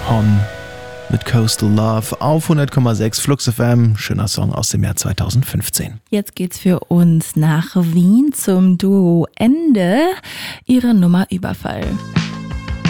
On mit Coastal Love auf 100,6 Flux FM. Schöner Song aus dem Jahr 2015. Jetzt geht's für uns nach Wien zum Duo Ende. Ihre Nummer Überfall.